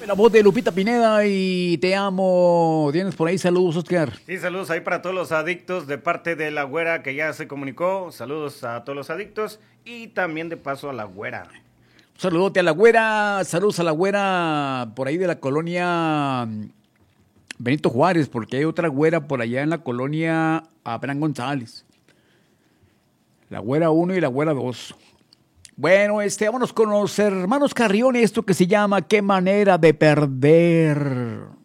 La voz de Lupita Pineda y te amo. ¿Tienes por ahí saludos, Oscar? Sí, saludos ahí para todos los adictos de parte de la güera que ya se comunicó. Saludos a todos los adictos y también de paso a la güera. Un saludote a la güera, saludos a la güera por ahí de la colonia Benito Juárez, porque hay otra güera por allá en la colonia Abraham González. La güera 1 y la güera 2. Bueno, vámonos con los hermanos Carrión, esto que se llama Qué manera de perder.